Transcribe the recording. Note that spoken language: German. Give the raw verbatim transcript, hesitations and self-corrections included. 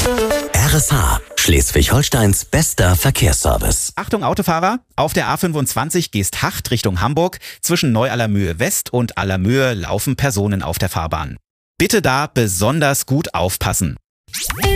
R S H, Schleswig-Holsteins bester Verkehrsservice. Achtung Autofahrer, auf der A fünfundzwanzig Geesthacht Richtung Hamburg. Zwischen Neu-Allermöhe West und Allermöhe laufen Personen auf der Fahrbahn. Bitte da besonders gut aufpassen.